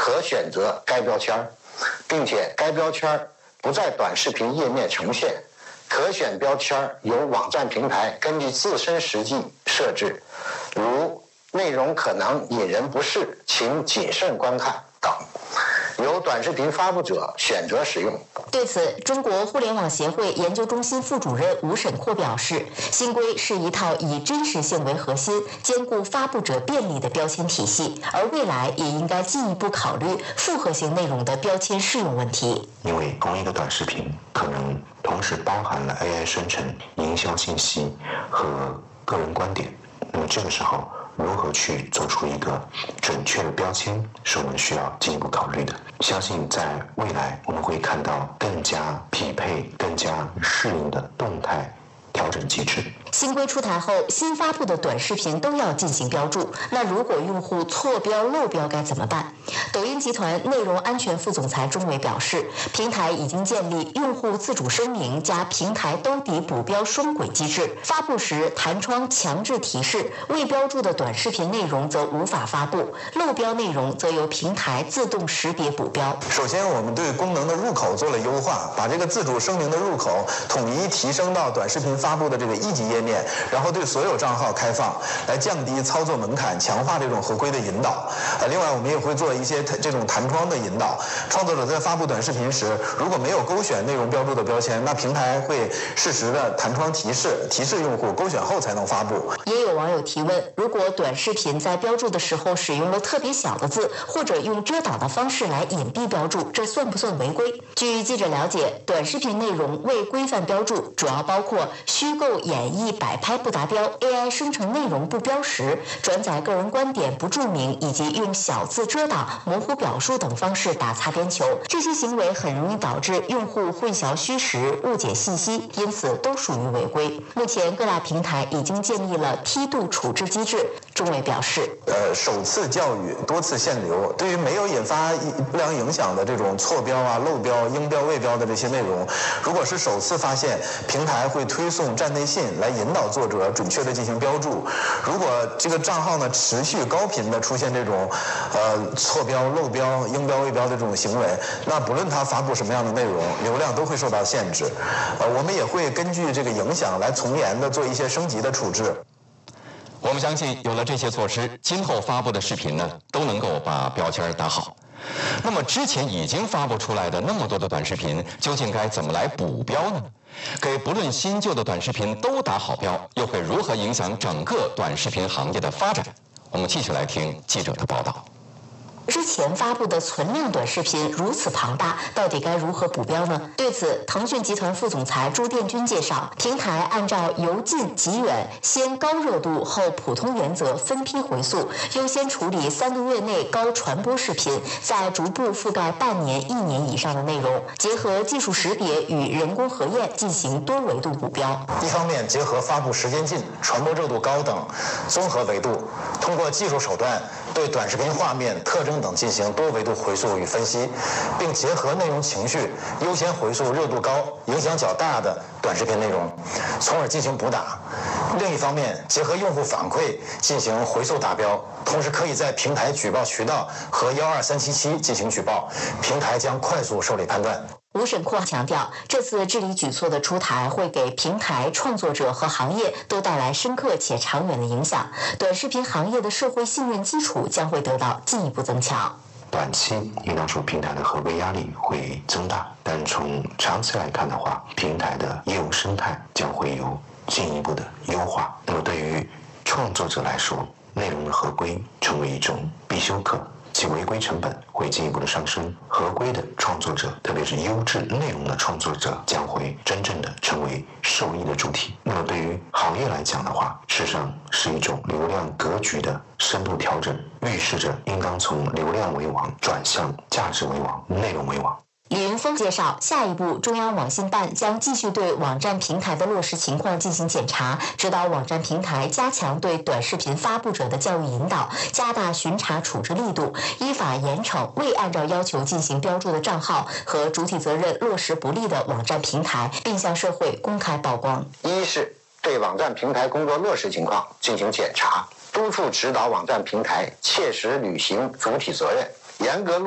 可选择该标签，并且该标签不在短视频页面呈现。可选标签由网站平台根据自身实际设置，如内容可能引人不适，请谨慎观看等，由短视频发布者选择使用。 对此，中国互联网协会研究中心副主任吴沈阔表示，新规是一套以真实性为核心、兼顾发布者便利的标签体系，而未来也应该进一步考虑复合型内容的标签适用问题。 因为同一个短视频可能同时包含了 AI 生成、营销信息和个人观点，那么这个时候如何去做出一个准确的标签，是我们需要进一步考虑的。相信在未来我们会看到更加匹配、更加适应的动态调整机制。 新规出台后，新发布的短视频都要进行标注。那如果用户错标、漏标该怎么办？抖音集团内容安全副总裁钟伟表示，平台已经建立用户自主声明加平台兜底补标双轨机制，发布时弹窗强制提示，未标注的短视频内容则无法发布，漏标内容则由平台自动识别补标。 首先，我们对功能的入口做了优化，把这个自主声明的入口统一提升到短视频发布的这个一级页面，然后对所有账号开放，来降低操作门槛，强化这种合规的引导。另外，我们也会做一些这种弹窗的引导。创作者在发布短视频时，如果没有勾选内容标注的标签，那平台会适时的弹窗提示用户勾选后才能发布。 也有网友提问，如果短视频在标注的时候使用了特别小的字，或者用遮挡的方式来隐蔽标注，这算不算违规？据记者了解，短视频内容未规范标注主要包括虚构演绎摆拍不达标、AI 生成内容不标识、转载个人观点不注明，以及用小字遮挡、模糊表述等方式打擦边球。这些行为很容易导致用户混淆虚实、误解信息，因此都属于违规。目前各大平台已经建立了梯度处置机制。钟伟表示， 首次教育，多次限流，对于没有引发不良影响的这种错标啊、漏标、应标未标的这些内容，如果是首次发现，平台会推送站内信来引导作者准确的进行标注。如果这个账号呢持续高频的出现这种错标、漏标、应标未标的这种行为，那不论它发布什么样的内容，流量都会受到限制。我们也会根据这个影响来从严的做一些升级的处置。 我们相信，有了这些措施，今后发布的视频呢，都能够把标签打好。那么之前已经发布出来的那么多的短视频，究竟该怎么来补标呢？给不论新旧的短视频都打好标，又会如何影响整个短视频行业的发展？我们继续来听记者的报道。 之前发布的存量短视频如此庞大，到底该如何补标呢？对此，腾讯集团副总裁朱殿军介绍，平台按照由近及远、先高热度后普通原则分批回溯，优先处理3个月内高传播视频，再逐步覆盖半年、1年以上的内容，结合技术识别与人工核验进行多维度补标。 一方面结合发布时间近、传播热度高等综合维度，通过技术手段对短视频画面、特征等进行多维度回溯与分析，并结合内容情绪，优先回溯热度高、影响较大的短视频内容，从而进行补打。另一方面，结合用户反馈进行回溯达标，同时可以在平台举报渠道和12377进行举报，平台将快速受理判断。 吴沈阔强调，这次治理举措的出台会给平台、创作者和行业都带来深刻且长远的影响，短视频行业的社会信任基础将会得到进一步增强。 短期应当说平台的合规压力会增大，但从长期来看的话，平台的业务生态将会有进一步的优化。那么对于创作者来说，内容的合规成为一种必修课，其违规成本会进一步的上升。合规的创作者，特别是优质内容的创作者，将会真正的成为受益的主体。那么对于行业来讲的话，事实上是一种流量格局的深度调整，预示着应当从流量为王转向价值为王、内容为王。 李云峰介绍，下一步中央网信办将继续对网站平台的落实情况进行检查，指导网站平台加强对短视频发布者的教育引导，加大巡查处置力度，依法严惩未按照要求进行标注的账号和主体责任落实不力的网站平台，并向社会公开曝光。 一是对网站平台工作落实情况进行检查，督促指导网站平台切实履行主体责任，严格落